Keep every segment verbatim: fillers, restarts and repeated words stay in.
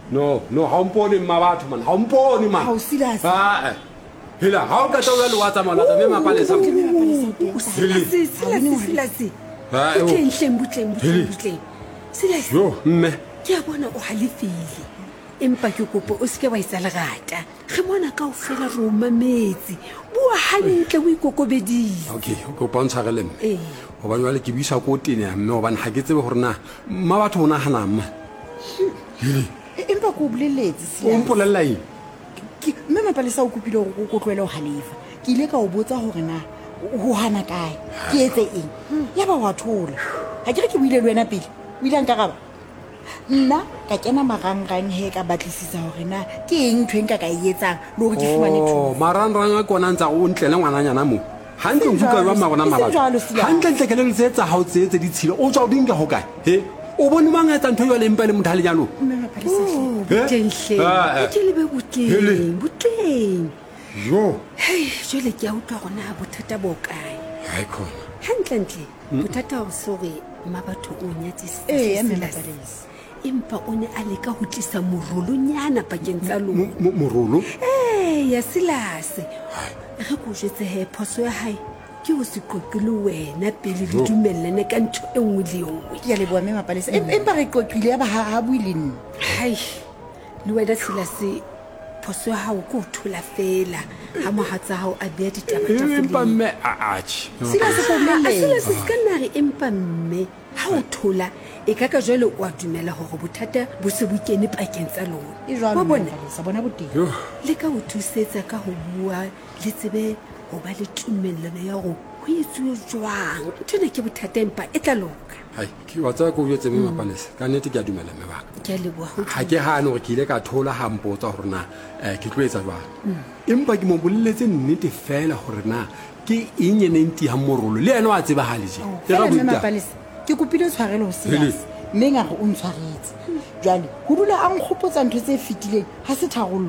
no no ha mpone mma batho man ha mpone man Ha o serious? ah eh hela ha o ka tla le watsa mona tsa me mapalesa Silasi, silasi, silasi. Ah, eh, oh. Butleng, hleng, butleng, butleng, Heli. butleng. Silasi, yo mme ke a bona o halefile. Empa ke kopo o seke wa isa lerata. Re bona kaofela re o mametse. Bua hantle o ikokobedise. okay go bontsha re le mme Eh. hobane jwale ke buisa ko tene ya mme hobane ha ke tsebe gore na mma batho bona hana mma Empa ko boleletse o silasi. mpolella eng Ke mme Mapalesa o kopile hore o ko tlohele ho halefa. Ke ile ka o botsa hore na ho hana kae. Ke etse eng? Ya ba wa thola. Ha ke re ke buile le wena pele. O ile a nkaraba. Nna ka kena marangrang he ka batlisisa hore na ke eng ntho e nka ka e etsang le hore ke fumane thuso. oh marangrang a kona ntsa o ntle le ngwananyana mo hantle o Eseng buka jwalo, ba magona eseng mabatho jwalo, Silasi. hantle ntle ke le tsetsa ha o tsetse ditshilo o tswa o dinka ho kae he o bone mang a etsa ntho yo le mpa le motho a le jalo Mme Mapalesa. Eh? Butleng hleng. Ah, eh. Ke lebe Heli. butleng, butleng. yo Hei, jwale ke a utlwa gona bothata bo kae. hai khona Hantlentle, bothata o sore mabatho o nyatsisitse Ee, mme Silasi. Mapalesa. Empa o ne a leka ho tlisa morolonyana pakeng tsa lona. Mo- mo- morolo ee ya Silasi re ko jetse he phoso ya hae ke ho se qoqile wena pele le dumellane ka ntho e nngwe le nngwe. ke a leboa mme Mapalesa Em- empa re qoqile ya ba ha ha bue le nna hai le wena Silasi phoso ya hao ke ho thola fela ha mohatsa hao a beya ditaba empa tafoleng. mme a atjhe Silasi ko Ah, boleletse Silasi se ka nare empa mme ha o thola e ka ka jwale o a dumela hore bothata bo se bo kene pakeng tsa lona. e jwalo Wa mme bona? Mapalesa bona boteng yo Le ka o thusetsa ka ho bua le tsebe ho ba le tumellano ya go ho etsuwe jwang nthone ke bothata empa e tla loka. hai ke wa tsaya ko o jetse me mapalesa ka nnete ke a dumela mme baka Ke a leboha ho ha ke gane gore ke ile ka thola ga mpotsa gore na um ke tlo etsa jwang empa ke mo boleletse nnete fela gore na ke eng e neng tigang morolo le ene wa tsebagale je Ke ra fela mme buta. Mapalesa ke kopile tshwarelo ho Heli. Silasi mme nga re o ntshwaretse jwale ho dula a nkgopotsa ntho tse fetileng ha se tharollo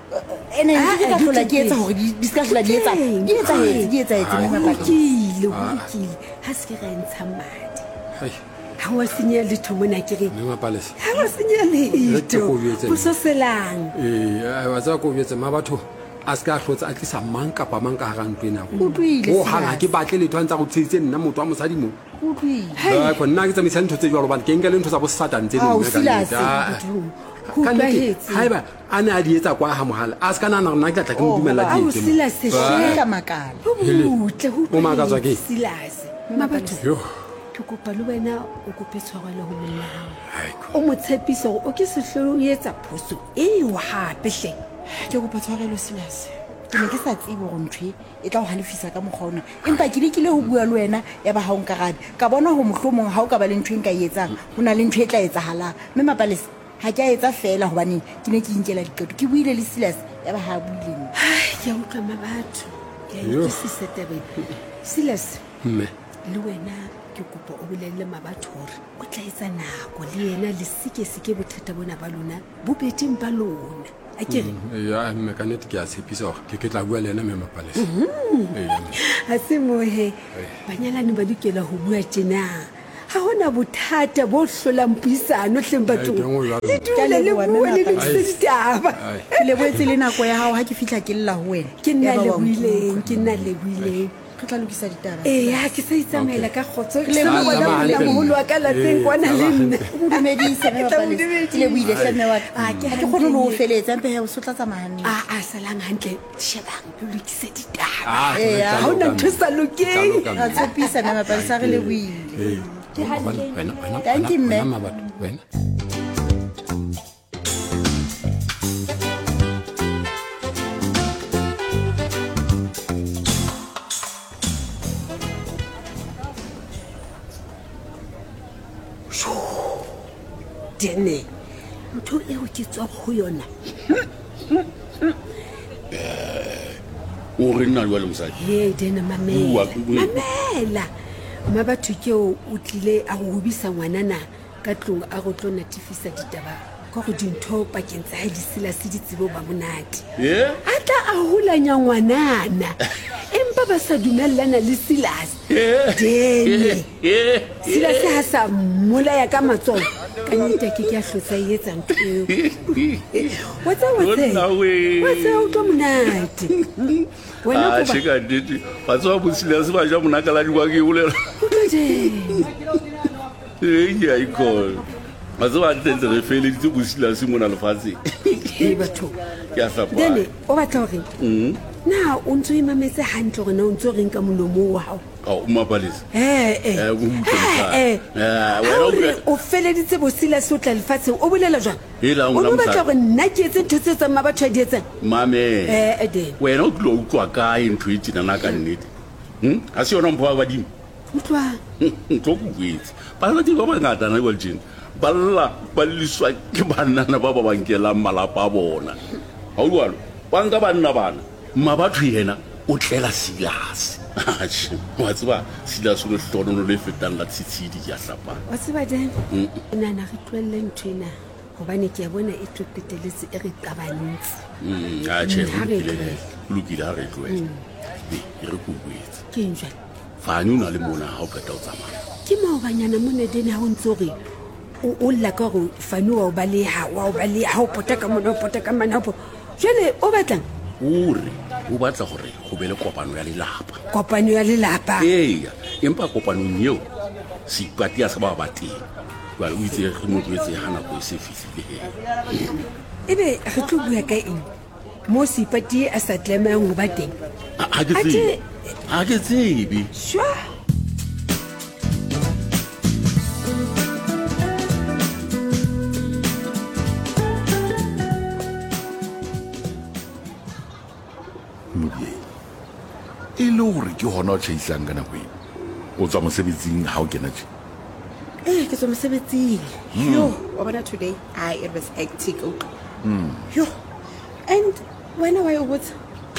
ene Ah, ke ka ah, hlola di ke etsa teng. hore di di ska hlola di etsa di etsahetse di etsahetse mme Ho Mapalesa lokile ho lokile ha se ke ra ntsha madi Hai, ha wa senya letho mona ke re mme mapalesa ha wa senya Re ke letho go jwetse. bo so selang. ee wa tsaya ko o jetse ma batho a se ka tlhotse a tlisa mang kapa mang ka gara ntlo ena Utlwile, o gana Silasi. ke batle letho a ntsa go tsheditse nna motho wa mosadi mo o utlwile ko nna ke tsamaisa ntho tse jalo bane ke nke le ntho tsa bo satane tse Ao, dingwe ka nnete. Silasi, Ah, ah. Ho Ka nnete, utlwahetse. haeba a ne a di etsa kwa ga mogala a se ka nana nna ke tla tla ke mo Oh, dumela hoba- a o ke etse mo. Silasi ke she ka makala ho botle ho O makatswa ke? utlwahetse, Silasi mabatho Yo, ke kopa le wena o kope tshwarelo ho monna hao hai, ko- o mo tshepise gore o ke sehlolo o etsa phoso eo gape hle ke kopa tshwarelo Silasi ke ne ke sa tsebe gore ntho e e tla o halefisa ka mokgwa ona empa ke lekile ho bua le wena ya ba ha o nkarabe ka bona ho mohlomong ha o ka ba le ntho e nka e etsang ho na le ntho e tla etsahalang mme Mapalesa ha ke a etsa fela hobaneng ke ne ke inkela diqeto ke buile le Silasi ya ba ha a buile nna Ai, ke a utlwa mabatho ke a Yo. utlwisisa tabeng Silas mme le wena ke kopa o bolelle mabatho gore o tla etsa nako le yena le sekeseke bothata bona ba lona bobeding ba lona a kere ya mme ka nnete ke a tshepisa gore ke ke tla bua le ena mme mapalesa Ee, mme. ga se mohe banyalane ba lokela go bua tjena ga gona bothata bo hlolang puisano tleng bathong Ai, ke ngwe jwalo. le dule le leboha, mme bue le Mapalesa. lokise ditaba Ai. ke leboetse le nako ya gago ga ke fitlha ke lela ho wena ke nna Ya ba wa leboileng nkutlwa. ke nna leboileng re tla lokisa ditaba ee ha ke sa itsamaela ka kgotso ke Le sa bua bona ka monna hantle. moholo wa ka lapeng Ee, kwana le tsamaya nna o dumedise mme Ke tla mo Mapalesa dumedisa. ke leboile hle mme wa ka Ah, ke ha ke kgone le ho hantle. feletsa empe he o se o tla tsamayane a a salang hantle shebang le lokise ditaba Ah, Ee, tla ha ga ona loka, ntho e sa mme. lokeng Tla loka, a mme. tshepisa mme Mapalesa re leboile Ee. Ke hantle. Wena- wena- wena- Thank you, wena- mme. wena mabatho, wena. dene ntho eo ke tswa go yona o re nna jwale mosadi he dene Bua, mamela bua. mamela mabatho keo o tlile a go hobisa ngwanana ka tlong a go tlo natifisa ditaba ka go dintho pakeng tsa hae di Silasi di tsebo ba monate e a tla a holanya ngwanana empa ba sa dumellana le Silasi dene Silasi ha sa mmolaya ka matsogo ka nnete ke ke a hlotsa e etsa ntho eo wa tsa wa Wena we. tsa wa tsa o tlo monate wena Ah, ko ba sheka dite. Ba tsa bosile se ba ja monakala di kwa ke ulela. o tlo je Eh, ya ikol. Ba tsa ba tentse re fele di bosile se mona lefatse. e batho Ke a sa then o batla hore Mm. na o ntso imametse hantle gore na o ntso reng ka molomo wa hao Oh, umapalisa. eh eh Eh, o utlwa. eh Ah, Ha wena o o re o feleditse bosila se o tla lefatsheng o bolela jwang Hela, o ngwana no batla mosadi. gore nna ke etse ntho tse tsang ma batho a di etsang Mame. eh eden Wena o tlo utlwa kae ntho e tjena na ka nnete? Hm? Ha se yona mpho wa badimo. utlwa Ntlo go buetse. Ba re di ba ba ngata na bol tjena. Ba lla ba liswa ke banana ba ba bankela malapa a bona. Ha o jwalo. Ba nka banna bana. Mma batho yena o tlela Silas. Atjhe, wa tseba Silas o le hlono le fetang la tshitshidi ya hlapa. wa tseba den nna na re tlwelle ntho ena gobane ke a bona e tlo peteletse e re tabantse Mm, atjhe, Mm, ha o re lokile. tlohele. O lokile ha re tlohele. Be, e re go buetse. ke eng jwale Fane o na le mona ha o qeta o tsamaya. ke maobanyana monedene ga o ntse gore o o lla ka gore fane wa o baleha wa o baleha ga o pota ka mona o pota ka mana opo jale o batlang Ore o batla gore go be le kopano ya lelapa. kopano ya lelapa Eya, empa kopanong eo seipati a sa ba ba teng. Jwale o itse re mo tlwetse ha nako e se fihlile he. ebe re tlo bua ka eng mo seipati a sa tlameang go ba teng Ha ha ke Athe- tsebe. Ha ke tsebe. swa Modiei e le gore ke gona o tšhaisang ka nako eno o tswa mosebetsing ga o kena tse Eh, ke tswa mosebetsing. Yo, wa bona today, I it was hectic. Yo. And when I was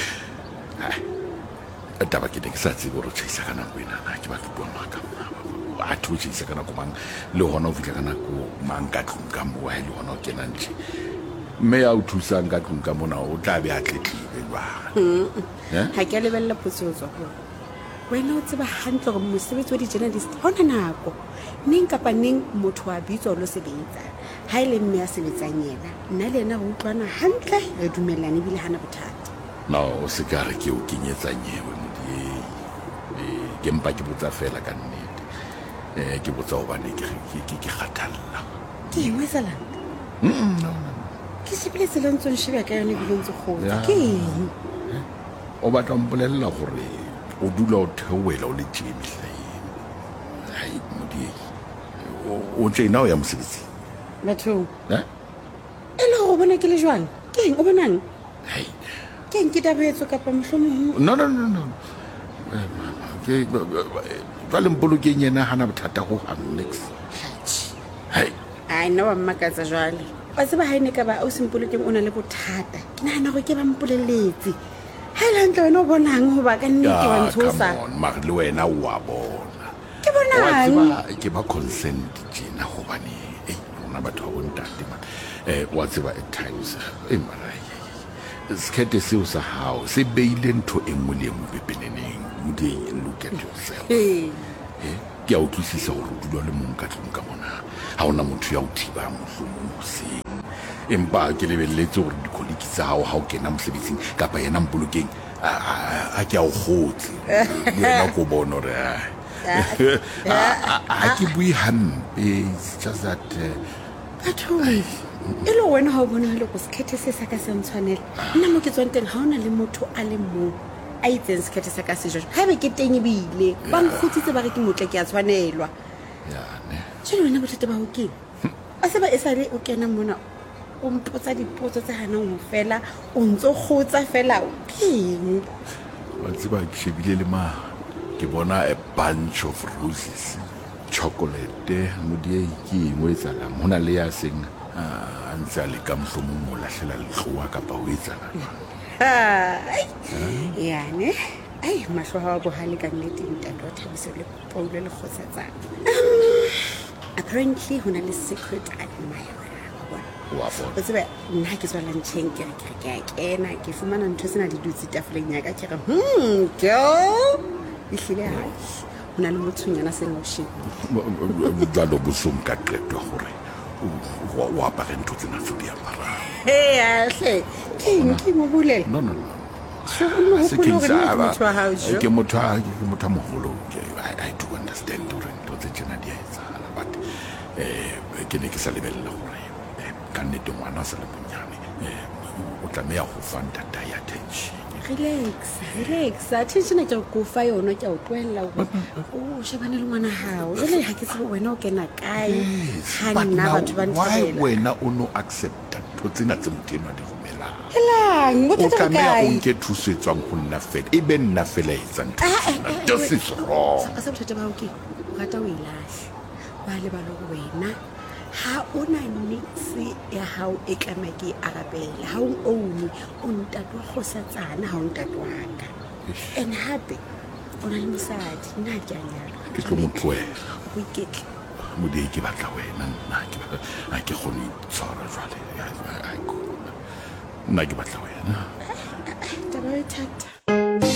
taba ke ne ke sa tsebe gore o tšhaisa ka nako enana ke ba ke bua maaka a the o tšhaisa ka nako mang le gona o fitlha ka nako mang ka tlong ka mo ga e le gona o kenang tše mme ya o thusang ka tlong ka mona o tla be a tletlile jwang ha ke a lebella photso tswa ho. Wena o tseba hantle gore mosebetsi wa di-journalist ha ona nako neng kapa neng motho wa bitswa o lo sebetsa ha e le mme a sebetsang yena nna le ena re utlwana hantle re dumellane ebile hana bothata no o se ka re ke o kenyetsa nyewe modiei Eh, ke mpa ke botsa fela ka nnete um ke botsa gobane ke ke- ke ke kgathalla ke eng e salang ke shebile tsela ntse o nshebea ka yone ebile o ntse kgotsa Ya. ke eng o batla o mpolelela gore o dula o theoela o le tee mehlaeng hai modiei o- o tleina o ya mosebetsing bathong Eh? e le gore o bona ke le jwang ke eng o bonang hai ke eng ke tabeetso kapa mohlomong no no no no Eh, ke jwale mpolokeng yena gana bothata go gang nex hai ai nna wa mmakatsa jwale wa tseba ha e ne ka ba o sempolokeng o na le bothata ke nagana gore ke ba mpoleletse ha e lantle wena o bonang goba ka nnete wa ntshosa mare le wena o a bona ke Wa bonang tseba ke ba consent tjena gobane ei rona batho ba bontate man um wa tseba at times e mara sekete seo sa gago se beile ntho e nngwe le e nngwe pepeneneng modie look at yourself Ee. Eh, ke a utlwisisa gore o dula le mong ka tlong ka mona ga ona motho ya o thibang mohlomong hoseng empa ke lebeletse gore dikholiki tsa gago ga o kena mosebetsing kapa yena mpolokeng a- a a ke a o gotse le wena ko bona gore a ke bue hampe it's just that uh, bathong e le gore wena ga o bone gale ko sekgethe se sa ka se ntshwanela nna mo ke tswang teng ga o na le motho a le mong a itseng sekgethe sa ka sejojo ga ebe ke teng ebile ba nkgotsitse ba re ke motle ke a tshwanelwa yane jale wena bothata ba go keng a se ba e sale o kena mona o mpotsa dipotso tse ganang go fela o ntse o kgotsa fela keng wa tseba ke shebile le ma ke bona a bunch of roses chocolate modie ke engwe e tsalang go na le ya seng a ntse a le ka mohlomong o latlhela letloa kapa o e tsalang yane ai matlho ga wa bogale ka nnete ntate wa thabiso le poulo le kgotsatsang apparently go na le secret admirer wa bona o tsebe nna ke tswalantšheng ke re ke re ke a kena ke fumana ntho se na di dutse tafoleng yaka ke re hmm girl ehlile hai go na le mothonyana se notion jalo bosong ka qetwa gore o apare ntho tsena tse di aparang he ahle ke eng ke mo bolela no no no Se o no Se ke hopola hore ntsa- ke motho wa hao, Jo? ke motho a- ke motho a moholo Ke- I, I do understand gore ntho tse tjena di a etsahala but um ke ne ke sa lebelela gore eh, ka nnete ngwana a sa le bonyane um o tlameya go fa ntatae attention relax relax attention ke go fa yona ke o tloella go o shebane le ngwana hao jale ha ke tsebe wena o kena kae ha but nna now batho ba why ntlela wena o no accepta ntho tsena tse motho eno a di romelang Helang, o bothata bo tlameya o kae? nke thuso e tswang go nna fela e be nna fela e etsang thusona this is wrong a sa bothata bao ke o rata o e lahle wa lebala go wena ha o na nitse ya hao e tlama ke e arabela ha o oune o ntatwa kgosatsana ha o ntatwaka and hape o na le mosadi nna ke a nyala ke tlo mo tloela go iketla modie ke batla wena nna ke ba- ha ke kgone ho itshwara jwale Ha- ha- ha- nna ke batla wena taba e thata